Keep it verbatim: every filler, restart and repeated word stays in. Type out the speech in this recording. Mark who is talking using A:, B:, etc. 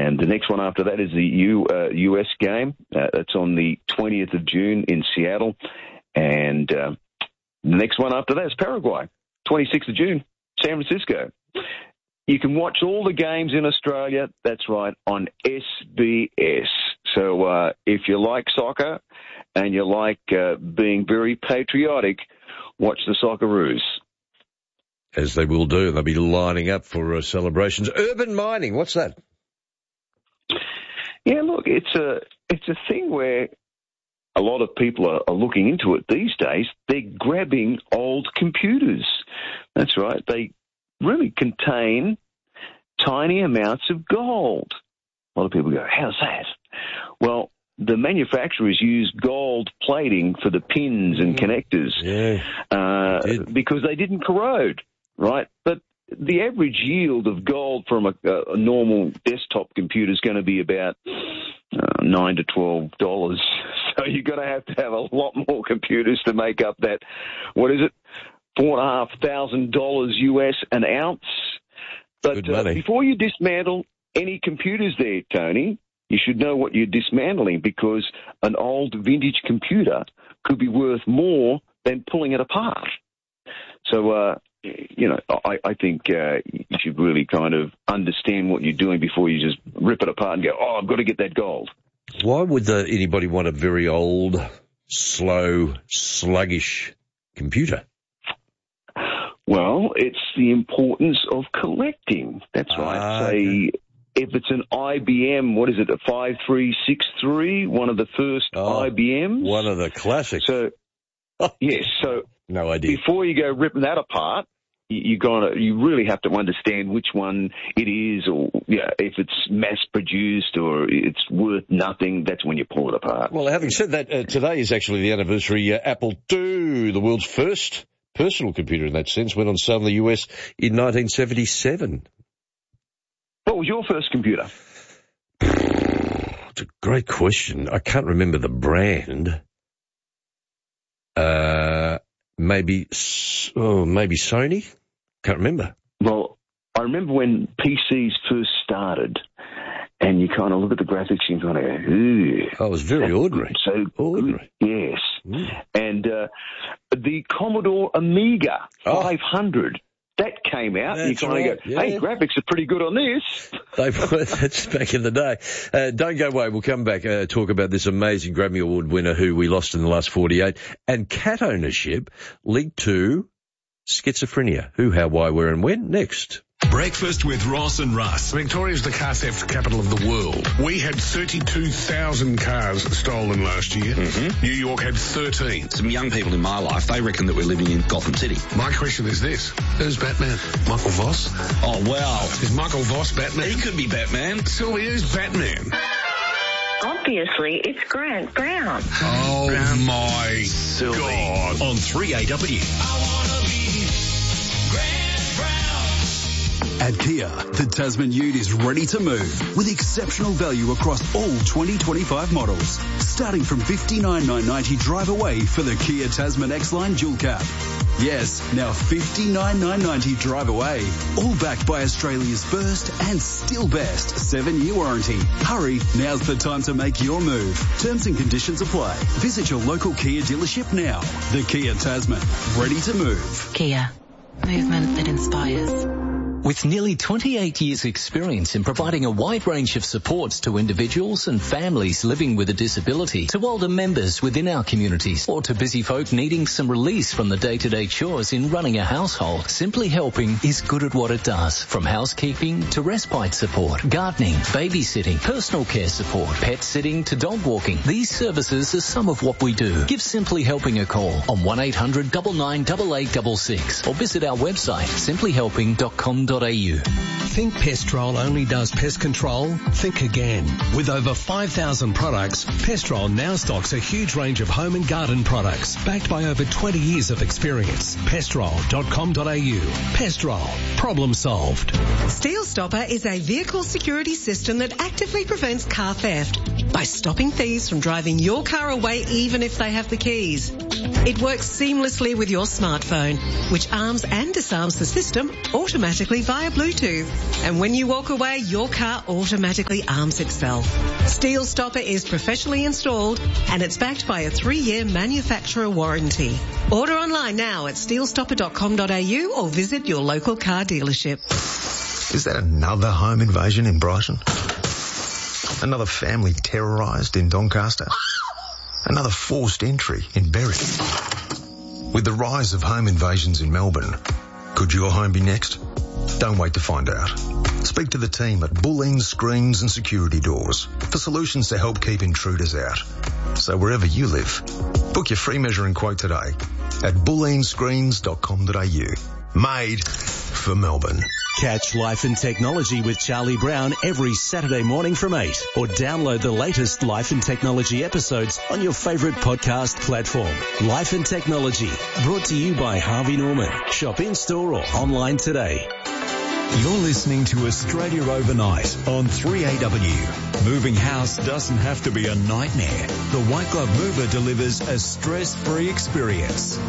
A: And the next one after that is the U, uh, U S game. Uh, that's on the twentieth of June in Seattle. And uh, the next one after that is Paraguay, twenty-sixth of June, San Francisco. You can watch all the games in Australia, that's right, on S B S. So uh, if you like soccer and you like uh, being very patriotic, watch the Socceroos.
B: As they will do. They'll be lining up for uh, celebrations. Urban mining, what's that?
A: Yeah, look, it's a it's a thing where a lot of people are, are looking into it these days. They're grabbing old computers. That's right. They really contain tiny amounts of gold. A lot of people go, how's that? Well, the manufacturers use gold plating for the pins and connectors
B: yeah,
A: uh, because they didn't corrode, right? But the average yield of gold from a, a normal desktop computer is going to be about uh, nine to twelve dollars. So you're going to have to have a lot more computers to make up that. What is it? Four and a half thousand dollars U S an ounce. But uh, before you dismantle any computers there, Tony, you should know what you're dismantling, because an old vintage computer could be worth more than pulling it apart. So, uh, you know, I, I think uh, you should really kind of understand what you're doing before you just rip it apart and go, oh, I've got to get that gold.
B: Why would the, anybody want a very old, slow, sluggish computer?
A: Well, it's the importance of collecting. That's right.
B: Ah,
A: Say,
B: okay.
A: If it's an I B M, what is it, a five three six three, one of the first
B: oh,
A: I B Ms?
B: One of the classics.
A: So, yes, so
B: no idea.
A: Before you go ripping that apart, you, you gotta, you really have to understand which one it is, or yeah, if it's mass-produced or it's worth nothing, that's when you pull it apart.
B: Well, having said that, uh, today is actually the anniversary. Uh, Apple two, the world's first personal computer in that sense, went on sale in the U S in nineteen seventy-seven.
A: What was your first computer?
B: It's a great question. I can't remember the brand. Uh, maybe, oh, maybe Sony? Can't remember.
A: Well, I remember when P Cs first started, and you kind of look at the graphics and you kind of go, ooh.
B: Oh, it was very ordinary.
A: So
B: ordinary.
A: Yes.
B: Mm.
A: And uh, the Commodore Amiga
B: oh.
A: five hundred. That came out,
B: That's
A: and you kind
B: right.
A: of go, hey,
B: yeah.
A: graphics are pretty good on this.
B: They were, that's back in the day. Uh, don't go away. We'll come back, uh, talk about this amazing Grammy Award winner who we lost in the last forty-eight, and cat ownership linked to schizophrenia. Who, how, why, where, and when? Next.
C: Breakfast with Ross and Russ.
D: Victoria's the car theft capital of the world. We had thirty-two thousand cars stolen last year.
C: Mm-hmm.
D: New York had thirteen.
C: Some young people in my life, they reckon that we're living in Gotham City.
D: My question is this. Who's Batman? Michael Voss?
C: Oh, wow.
D: Is Michael Voss Batman?
C: He could be Batman.
D: Sylvia, who's Batman?
E: Obviously, it's Grant Brown.
D: Oh,
C: Brown.
D: my
C: Sylvie.
D: God.
C: On three A W. I wanna be Grant Brown.
F: At Kia, the Tasman Ute is ready to move with exceptional value across all twenty twenty-five models. Starting from fifty-nine thousand nine hundred ninety drive away for the Kia Tasman X-Line Dual Cab. Yes, now fifty-nine thousand nine hundred ninety drive away. All backed by Australia's first and still best seven-year warranty. Hurry, now's the time to make your move. Terms and conditions apply. Visit your local Kia dealership now. The Kia Tasman, ready to move.
G: Kia, movement that inspires.
H: With nearly twenty-eight years experience in providing a wide range of supports to individuals and families living with a disability, to older members within our communities, or to busy folk needing some release from the day-to-day chores in running a household, Simply Helping is good at what it does. From housekeeping to respite support, gardening, babysitting, personal care support, pet sitting to dog walking. These services are some of what we do. Give Simply Helping a call on one eight hundred nine nine eight eight six six or visit our website simply helping dot com dot a u.
I: Think Pestrol only does pest control? Think again. With over five thousand products, Pestrol now stocks a huge range of home and garden products, backed by over twenty years of experience. pestrol dot com dot a u. Pestrol. Problem solved.
J: Steel Stopper is a vehicle security system that actively prevents car theft by stopping thieves from driving your car away even if they have the keys. It works seamlessly with your smartphone, which arms and disarms the system automatically via Bluetooth. And when you walk away, your car automatically arms itself. Steel Stopper is professionally installed and it's backed by a three-year manufacturer warranty. Order online now at steel stopper dot com dot a u or visit your local car dealership.
K: Is that another home invasion in Brighton? Another family terrorised in Doncaster? Another forced entry in Berwick? With the rise of home invasions in Melbourne, could your home be next? Don't wait to find out. Speak to the team at Bulleen Screens and Security Doors for solutions to help keep intruders out. So wherever you live, book your free measuring quote today at bulleen screens dot com dot a u. Made for Melbourne.
L: Catch Life and Technology with Charlie Brown every Saturday morning from eight, or download the latest Life and Technology episodes on your favourite podcast platform. Life and Technology, brought to you by Harvey Norman. Shop in-store or online today.
M: You're listening to Australia Overnight on three A W. Moving house doesn't have to be a nightmare. The White Glove Mover delivers a stress-free experience.